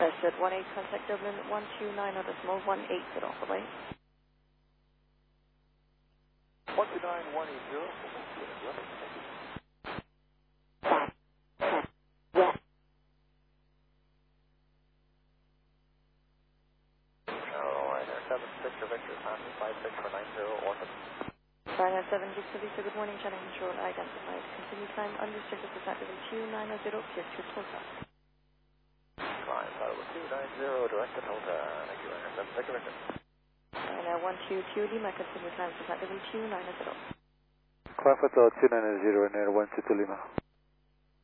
Said 18, contact Dublin 129.18, bye-bye. 597 Victor Lisa, good morning, channel control identified. Continue climb unrestricted to Saturday 290, clear to Tulsa. Climb Saturday 290, direct to Tulsa. Thank you, Victor. Thank you, Victor. 122 Lima, continue climb to Saturday 290. Climb for 290 and 122 Lima.